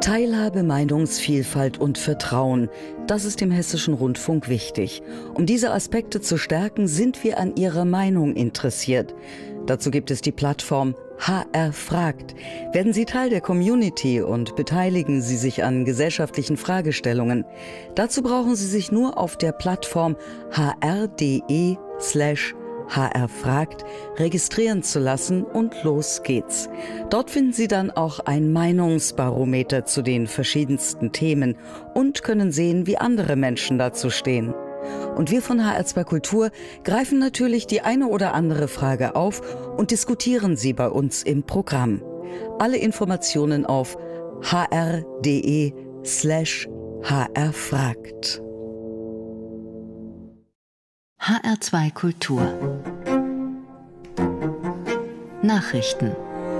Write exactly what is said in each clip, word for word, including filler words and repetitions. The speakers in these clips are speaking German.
Teilhabe, Meinungsvielfalt und Vertrauen, das ist dem Hessischen Rundfunk wichtig. Um diese Aspekte zu stärken, sind wir an Ihrer Meinung interessiert. Dazu gibt es die Plattform H R fragt. Werden Sie Teil der Community und beteiligen Sie sich an gesellschaftlichen Fragestellungen. Dazu brauchen Sie sich nur auf der Plattform hr.de slash hr fragt registrieren zu lassen und los geht's. Dort finden Sie dann auch ein Meinungsbarometer zu den verschiedensten Themen und können sehen, wie andere Menschen dazu stehen. Und wir von H R zwei Kultur greifen natürlich die eine oder andere Frage auf und diskutieren sie bei uns im Programm. Alle Informationen auf hr.de slash hr fragt. H R zwei Kultur Nachrichten.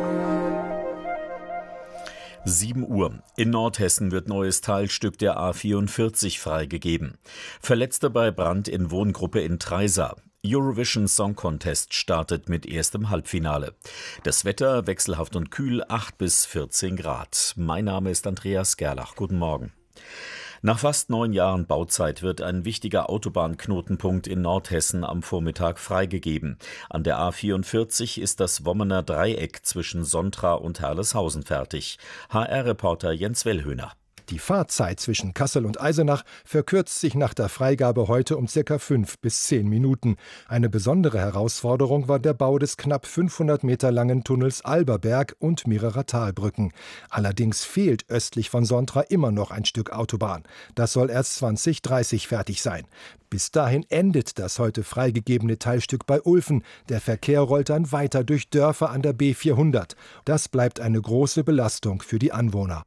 sieben Uhr. In Nordhessen wird neues Teilstück der A vierundvierzig freigegeben. Verletzte bei Brand in Wohngruppe in Treisa. Eurovision Song Contest startet mit erstem Halbfinale. Das Wetter wechselhaft und kühl, acht bis vierzehn Grad. Mein Name ist Andreas Gerlach. Guten Morgen. Nach fast neun Jahren Bauzeit wird ein wichtiger Autobahnknotenpunkt in Nordhessen am Vormittag freigegeben. An der A vierundvierzig ist das Wommener Dreieck zwischen Sontra und Herleshausen fertig. H R-Reporter Jens Wellhöhner. Die Fahrzeit zwischen Kassel und Eisenach verkürzt sich nach der Freigabe heute um ca. fünf bis zehn Minuten. Eine besondere Herausforderung war der Bau des knapp fünfhundert Meter langen Tunnels Alberberg und mehrerer Talbrücken. Allerdings fehlt östlich von Sontra immer noch ein Stück Autobahn. Das soll erst zwanzig dreißig fertig sein. Bis dahin endet das heute freigegebene Teilstück bei Ulfen. Der Verkehr rollt dann weiter durch Dörfer an der B vierhundert. Das bleibt eine große Belastung für die Anwohner.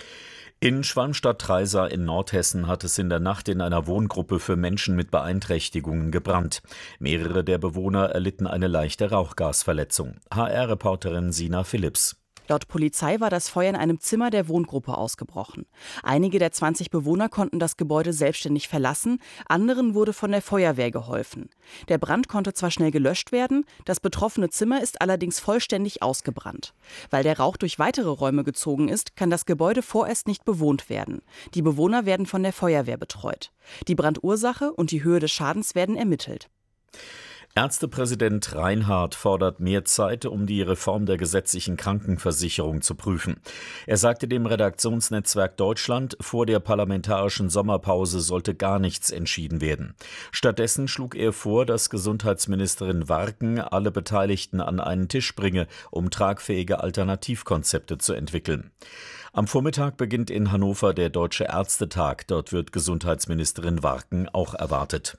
In Schwalmstadt-Treisa in Nordhessen hat es in der Nacht in einer Wohngruppe für Menschen mit Beeinträchtigungen gebrannt. Mehrere der Bewohner erlitten eine leichte Rauchgasverletzung. H R-Reporterin Sina Philipps. Laut Polizei war das Feuer in einem Zimmer der Wohngruppe ausgebrochen. Einige der zwanzig Bewohner konnten das Gebäude selbstständig verlassen, anderen wurde von der Feuerwehr geholfen. Der Brand konnte zwar schnell gelöscht werden, das betroffene Zimmer ist allerdings vollständig ausgebrannt. Weil der Rauch durch weitere Räume gezogen ist, kann das Gebäude vorerst nicht bewohnt werden. Die Bewohner werden von der Feuerwehr betreut. Die Brandursache und die Höhe des Schadens werden ermittelt. Ärztepräsident Reinhardt fordert mehr Zeit, um die Reform der gesetzlichen Krankenversicherung zu prüfen. Er sagte dem Redaktionsnetzwerk Deutschland, vor der parlamentarischen Sommerpause sollte gar nichts entschieden werden. Stattdessen schlug er vor, dass Gesundheitsministerin Warken alle Beteiligten an einen Tisch bringe, um tragfähige Alternativkonzepte zu entwickeln. Am Vormittag beginnt in Hannover der Deutsche Ärztetag. Dort wird Gesundheitsministerin Warken auch erwartet.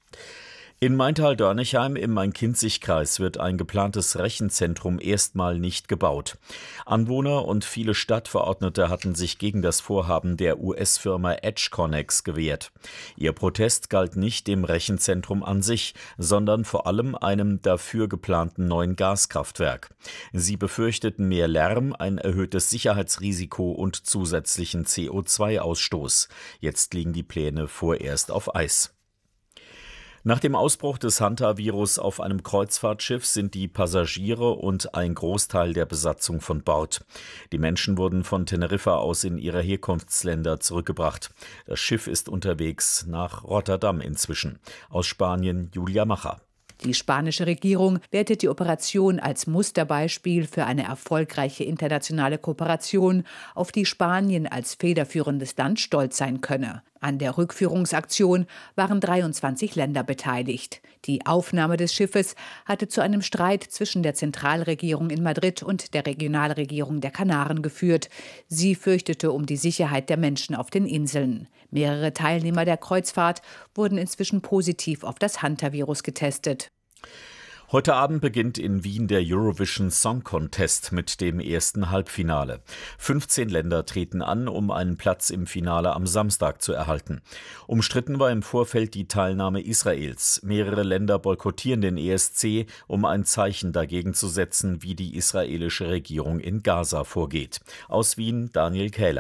In Maintal-Dörnigheim im Main-Kinzig-Kreis wird ein geplantes Rechenzentrum erstmal nicht gebaut. Anwohner und viele Stadtverordnete hatten sich gegen das Vorhaben der U S-Firma EdgeConneX gewehrt. Ihr Protest galt nicht dem Rechenzentrum an sich, sondern vor allem einem dafür geplanten neuen Gaskraftwerk. Sie befürchteten mehr Lärm, ein erhöhtes Sicherheitsrisiko und zusätzlichen C O zwei Ausstoß. Jetzt liegen die Pläne vorerst auf Eis. Nach dem Ausbruch des Hantavirus auf einem Kreuzfahrtschiff sind die Passagiere und ein Großteil der Besatzung von Bord. Die Menschen wurden von Teneriffa aus in ihre Herkunftsländer zurückgebracht. Das Schiff ist unterwegs nach Rotterdam inzwischen. Aus Spanien Julia Macher. Die spanische Regierung wertet die Operation als Musterbeispiel für eine erfolgreiche internationale Kooperation, auf die Spanien als federführendes Land stolz sein könne. An der Rückführungsaktion waren dreiundzwanzig Länder beteiligt. Die Aufnahme des Schiffes hatte zu einem Streit zwischen der Zentralregierung in Madrid und der Regionalregierung der Kanaren geführt. Sie fürchtete um die Sicherheit der Menschen auf den Inseln. Mehrere Teilnehmer der Kreuzfahrt wurden inzwischen positiv auf das Hantavirus getestet. Heute Abend beginnt in Wien der Eurovision Song Contest mit dem ersten Halbfinale. fünfzehn Länder treten an, um einen Platz im Finale am Samstag zu erhalten. Umstritten war im Vorfeld die Teilnahme Israels. Mehrere Länder boykottieren den E S C, um ein Zeichen dagegen zu setzen, wie die israelische Regierung in Gaza vorgeht. Aus Wien Daniel Kähler.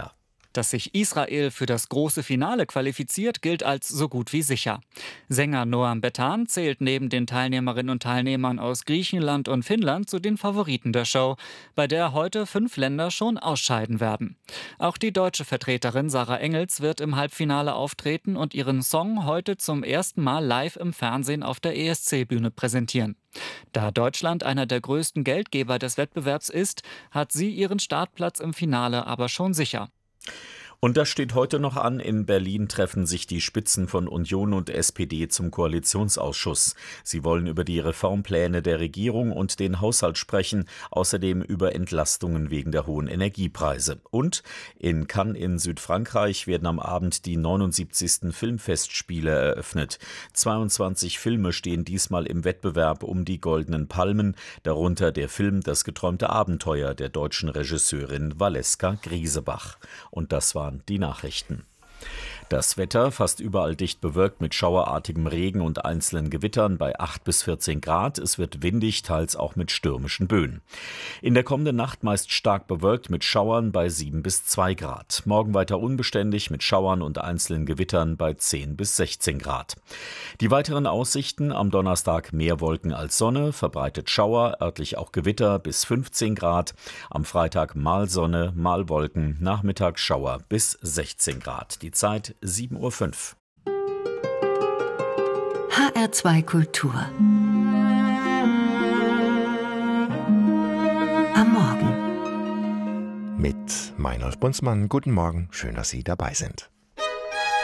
Dass sich Israel für das große Finale qualifiziert, gilt als so gut wie sicher. Sänger Noam Betan zählt neben den Teilnehmerinnen und Teilnehmern aus Griechenland und Finnland zu den Favoriten der Show, bei der heute fünf Länder schon ausscheiden werden. Auch die deutsche Vertreterin Sarah Engels wird im Halbfinale auftreten und ihren Song heute zum ersten Mal live im Fernsehen auf der E S C-Bühne präsentieren. Da Deutschland einer der größten Geldgeber des Wettbewerbs ist, hat sie ihren Startplatz im Finale aber schon sicher. Und das steht heute noch an. In Berlin treffen sich die Spitzen von Union und S P D zum Koalitionsausschuss. Sie wollen über die Reformpläne der Regierung und den Haushalt sprechen, außerdem über Entlastungen wegen der hohen Energiepreise. Und in Cannes in Südfrankreich werden am Abend die neunundsiebzigsten Filmfestspiele eröffnet. zweiundzwanzig Filme stehen diesmal im Wettbewerb um die Goldenen Palmen, darunter der Film Das geträumte Abenteuer der deutschen Regisseurin Valeska Griesebach. Und das war die Nachrichten. Das Wetter fast überall dicht bewölkt mit schauerartigem Regen und einzelnen Gewittern bei acht bis vierzehn Grad. Es wird windig, teils auch mit stürmischen Böen. In der kommenden Nacht meist stark bewölkt mit Schauern bei sieben bis zwei Grad. Morgen weiter unbeständig mit Schauern und einzelnen Gewittern bei zehn bis sechzehn Grad. Die weiteren Aussichten: am Donnerstag mehr Wolken als Sonne, verbreitet Schauer, örtlich auch Gewitter bis fünfzehn Grad. Am Freitag mal Sonne, mal Wolken, Nachmittag Schauer bis sechzehn Grad. Die Zeit sieben Uhr fünf. H R zwei Kultur. Am Morgen. Mit Meinolf Bunzmann. Guten Morgen, schön, dass Sie dabei sind.